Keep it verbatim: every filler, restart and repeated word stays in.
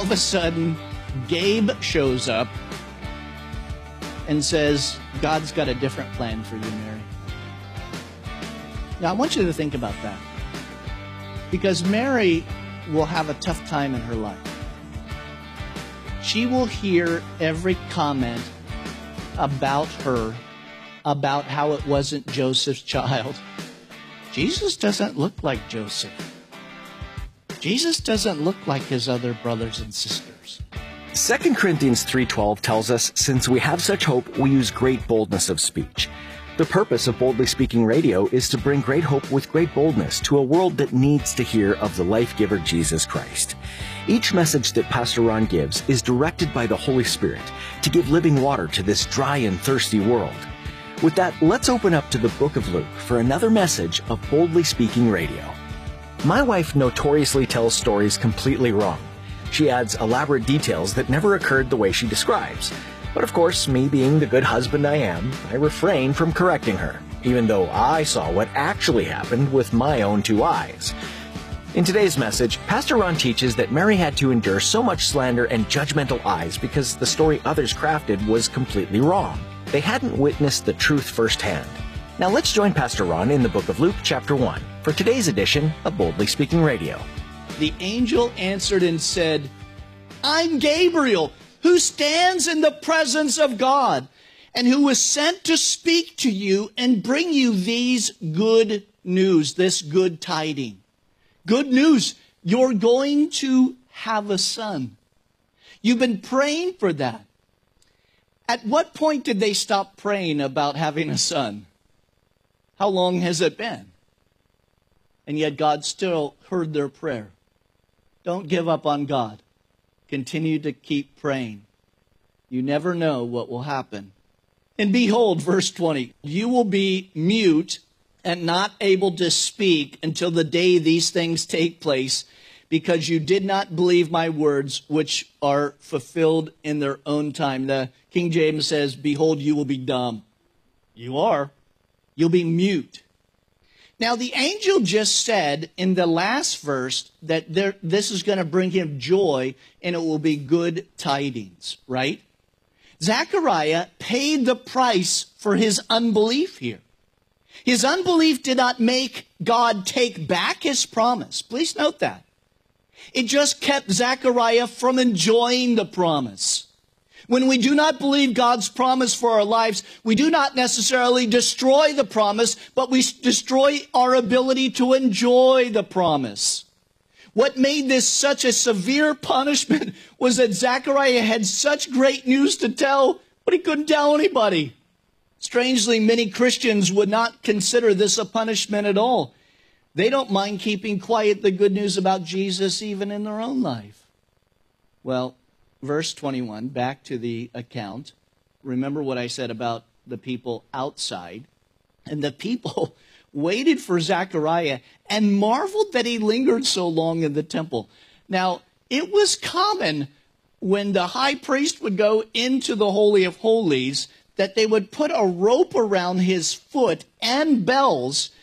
of a sudden, Gabe shows up and says, God's got a different plan for you, Mary. Now, I want you to think about that. Because Mary will have a tough time in her life. She will hear every comment about her, about how it wasn't Joseph's child. Jesus doesn't look like Joseph. Jesus doesn't look like his other brothers and sisters. Second Corinthians three twelve tells us, since we have such hope, we use great boldness of speech. The purpose of Boldly Speaking Radio is to bring great hope with great boldness to a world that needs to hear of the life-giver Jesus Christ. Each message that Pastor Ron gives is directed by the Holy Spirit to give living water to this dry and thirsty world. With that, let's open up to the book of Luke for another message of Boldly Speaking Radio. My wife notoriously tells stories completely wrong. She adds elaborate details that never occurred the way she describes. But of course, me being the good husband I am, I refrain from correcting her, even though I saw what actually happened with my own two eyes. In today's message, Pastor Ron teaches that Mary had to endure so much slander and judgmental eyes because the story others crafted was completely wrong. They hadn't witnessed the truth firsthand. Now let's join Pastor Ron in the book of Luke chapter one for today's edition of Boldly Speaking Radio. The angel answered and said, I'm Gabriel, who stands in the presence of God, and who was sent to speak to you and bring you these good news, this good tiding. Good news, you're going to have a son. You've been praying for that. At what point did they stop praying about having a son? How long has it been? And yet God still heard their prayer. Don't give up on God. Continue to keep praying. You never know what will happen. And behold, verse twenty, you will be mute and not able to speak until the day these things take place, because you did not believe my words, which are fulfilled in their own time. The King James says, behold, you will be dumb. You are. You'll be mute. Now, the angel just said in the last verse that there, this is going to bring him joy and it will be good tidings, right? Zechariah paid the price for his unbelief here. His unbelief did not make God take back his promise. Please note that. It just kept Zechariah from enjoying the promise. When we do not believe God's promise for our lives, we do not necessarily destroy the promise, but we destroy our ability to enjoy the promise. What made this such a severe punishment was that Zechariah had such great news to tell, but he couldn't tell anybody. Strangely, many Christians would not consider this a punishment at all. They don't mind keeping quiet the good news about Jesus even in their own life. Well, verse twenty-one, back to the account. Remember what I said about the people outside. And the people waited for Zechariah and marveled that he lingered so long in the temple. Now, it was common when the high priest would go into the Holy of Holies that they would put a rope around his foot and bells